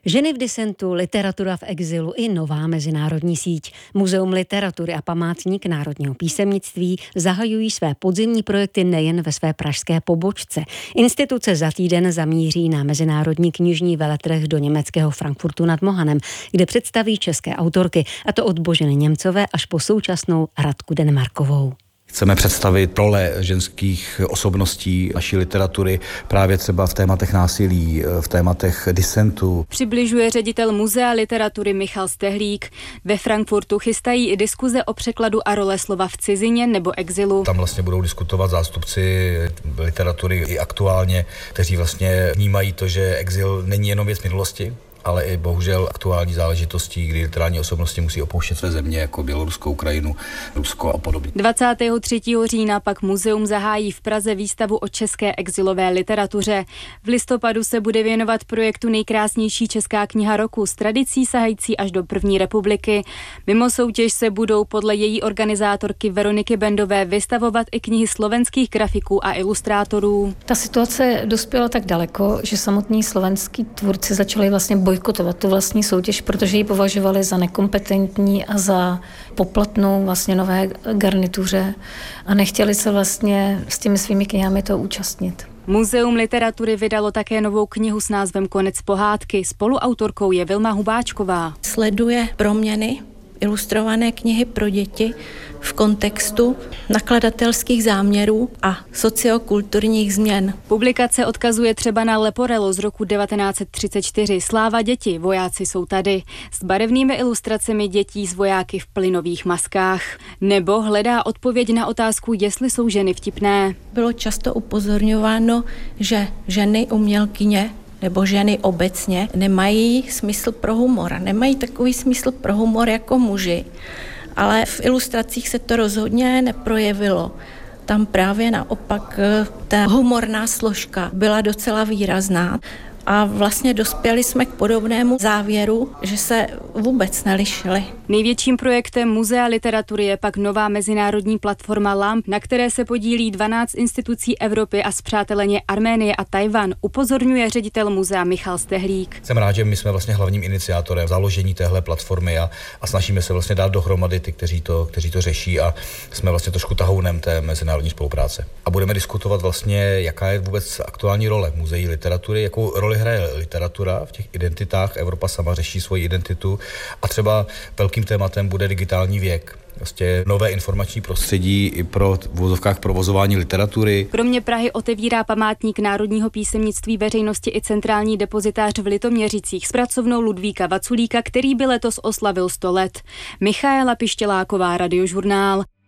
Ženy v disentu, literatura v exilu i nová mezinárodní síť. Muzeum literatury a památník národního písemnictví zahajují své podzimní projekty nejen ve své pražské pobočce. Instituce za týden zamíří na mezinárodní knižní veletrh do německého Frankfurtu nad Mohanem, kde představí české autorky, a to od Boženy Němcové až po současnou Radku Denmarkovou. Chceme představit role ženských osobností naší literatury právě třeba v tématech násilí, v tématech disentu. Přibližuje ředitel Muzea literatury Michal Stehlík. Ve Frankfurtu chystají i diskuze o překladu a role slova v cizině nebo exilu. Tam vlastně budou diskutovat zástupci literatury i aktuálně, kteří vlastně vnímají to, že exil není jenom věc minulosti, ale i bohužel aktuální záležitostí, kdy literární osobnosti musí opouštět své země, jako Bělorusko, Ukrajinu, Rusko a podobně. 23. října pak muzeum zahájí v Praze výstavu o české exilové literatuře. V listopadu se bude věnovat projektu Nejkrásnější česká kniha roku s tradicí sahající až do první republiky. Mimo soutěž se budou podle její organizátorky Veroniky Bendové vystavovat i knihy slovenských grafiků a ilustrátorů. Ta situace dospěla tak daleko, že samotní slovenský tvůrci začali vlastně bojkotovat tu vlastní soutěž, protože ji považovali za nekompetentní a za poplatnou vlastně nové garnituře a nechtěli se vlastně s těmi svými knihami to účastnit. Muzeum literatury vydalo také novou knihu s názvem Konec pohádky. Spoluautorkou je Vilma Hubáčková. Sleduje proměny ilustrované knihy pro děti v kontextu nakladatelských záměrů a sociokulturních změn. Publikace odkazuje třeba na Leporello z roku 1934 Sláva děti, vojáci jsou tady, s barevnými ilustracemi dětí z vojáky v plynových maskách. Nebo hledá odpověď na otázku, jestli jsou ženy vtipné. Bylo často upozorňováno, že ženy umělkyně nebo ženy obecně nemají smysl pro humor. Nemají takový smysl pro humor jako muži. Ale v ilustracích se to rozhodně neprojevilo. Tam právě naopak ta humorná složka byla docela výrazná. A vlastně dospěli jsme k podobnému závěru, že se vůbec nelišili. Největším projektem Muzea literatury je pak nová mezinárodní platforma LAMP, na které se podílí 12 institucí Evropy a spřáteleně Arménie a Tajvan, upozorňuje ředitel muzea Michal Stehlík. Jsem rád, že my jsme vlastně hlavním iniciátorem založení téhle platformy a snažíme se vlastně dát dohromady ty, kteří to řeší a jsme vlastně trošku tahounem té mezinárodní spolupráce. A budeme diskutovat vlastně, jaká je vůbec aktuální role muzeí literatury, jakou roli hraje literatura v těch identitách. Evropa sama řeší svoji identitu a třeba velkým tématem bude digitální věk. Vlastně nové informační prostředí i pro v uvozovkách provozování literatury. Kromě Prahy otevírá památník národního písemnictví veřejnosti i centrální depozitář v Litoměřicích s pracovnou Ludvíka Vaculíka, který by letos oslavil 100 let. Michaela Pištěláková, Radiožurnál.